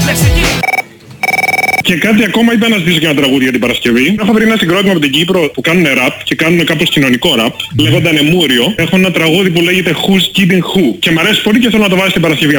Και κάτι ακόμα είπα να ζητήσω και ένα τραγούδι για την Παρασκευή. Έχω βρει ένα συγκρότημα από την Κύπρο που κάνουν ραπ και κάνουν κάπως κοινωνικό ραπ. Λέγονταν Μούριο. Έχω ένα τραγούδι που λέγεται Who's Kidding Who. Και μ' αρέσει πολύ και θέλω να το βάζει την Παρασκευή.